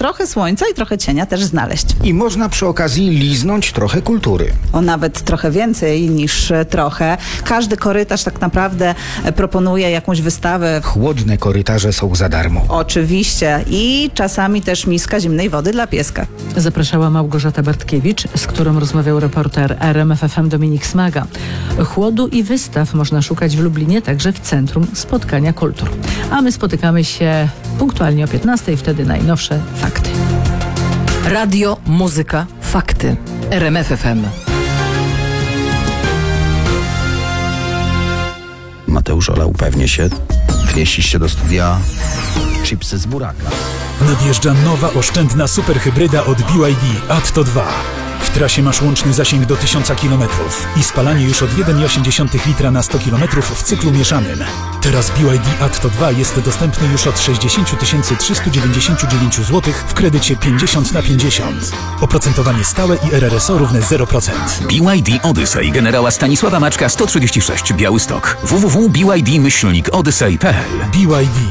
trochę słońca i trochę cienia też znaleźć. I można przy okazji liznąć trochę kultury. O nawet trochę więcej niż trochę. Każdy korytarz tak naprawdę proponuje jakąś wystawę. Chłodne korytarze są za darmo. Oczywiście. I czasami też miska zimnej wody dla pieska. Zapraszała Małgorzata Bartkiewicz, z którą rozmawiał reporter RMFFM Dominik Smaga. Chłodu i wystaw można szukać w Lublinie, także w Centrum Spotkania Kultur. A my spotykamy się punktualnie o 15:00, wtedy najnowsze fakty. Radio, muzyka, fakty. RMFFM. Mateusz Ola upewni się, wnieśli się do studia chipsy z buraka. Nadjeżdża nowa oszczędna superhybryda od BYD Atto 2. W trasie masz łączny zasięg do 1000 km i spalanie już od 1,8 litra na 100 km w cyklu mieszanym. Teraz BYD Atto 2 jest dostępny już od 60 399 zł w kredycie 50/50. Oprocentowanie stałe i RRSO równe 0%. BYD Odyssey generała Stanisława Maczka 136 Białystok. www.byd-odyssey.pl BYD.